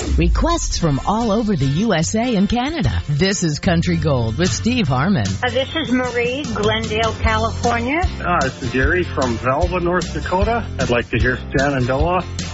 Requests from all over the USA and Canada. This is Country Gold with Steve Harmon. This is Marie, Glendale, California. This is Gary from Velva, North Dakota. I'd like to hear Shenandoah.